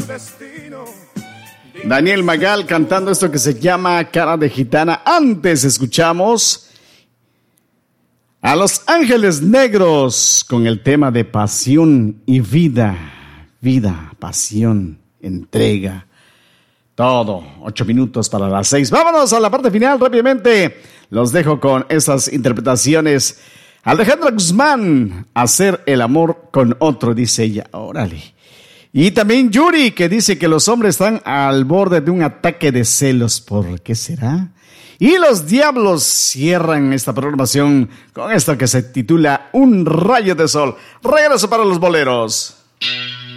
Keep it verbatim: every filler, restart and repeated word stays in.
Daniel Magal cantando esto que se llama Cara de Gitana. Antes escuchamos a Los Ángeles Negros con el tema de pasión y vida. Vida, pasión, entrega. Todo. Ocho minutos para las seis. Vámonos a la parte final rápidamente. Los dejo con esas interpretaciones. Alejandra Guzmán, hacer el amor con otro, dice ella. Órale. Y también Yuri, que dice que los hombres están al borde de un ataque de celos. ¿Por qué será? Y los Diablos cierran esta programación con esto que se titula Un Rayo de Sol. Regreso para los boleros.